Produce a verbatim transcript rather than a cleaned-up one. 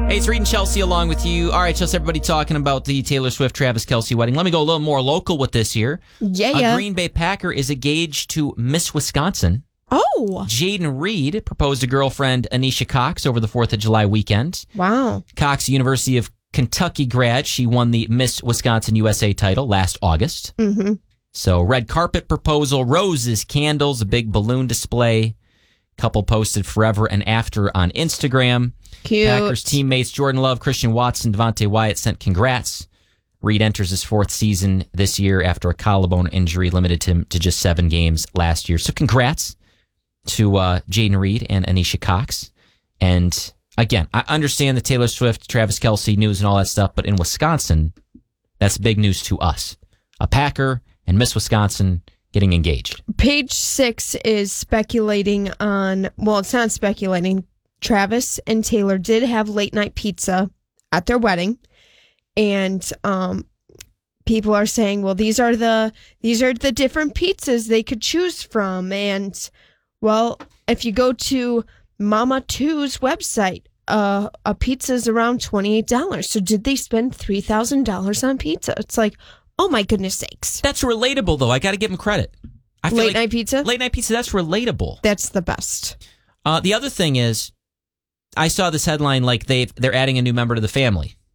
Hey, it's Reed and Chelsea along with you. All right, Chelsea, everybody talking about the Taylor Swift-Travis Kelce wedding. Let me go a little more local with this here. Yeah, A yeah. Green Bay Packer is engaged to Miss Wisconsin. Oh. Jaden Reed proposed to girlfriend Anisha Cox over the fourth of July weekend. Wow. Cox, University of Kentucky grad. She won the Miss Wisconsin U S A title last August. Mm-hmm. So red carpet proposal, roses, candles, a big balloon display. Couple posted forever and after on Instagram. Cute. Packers teammates Jordan Love, Christian Watson, Devontae Wyatt sent congrats. Reed enters his fourth season this year after a collarbone injury limited him to just seven games last year. So congrats to uh, Jaden Reed and Anisha Cox. And again, I understand the Taylor Swift, Travis Kelce news and all that stuff, but in Wisconsin, that's big news to us. A Packer and Miss Wisconsin getting engaged. Page six is speculating on, well, it's not speculating. Travis and Taylor did have late night pizza at their wedding. And um, people are saying, well, these are the these are the different pizzas they could choose from. And, well, if you go to Mama Two's website, uh, a pizza is around twenty-eight dollars. So did they spend three thousand dollars on pizza? It's like, oh, my goodness sakes. That's relatable, though. I got to give them credit. I feel Late like night pizza? Late night pizza, that's relatable. That's the best. Uh, the other thing is, I saw this headline like they they're adding a new member to the family.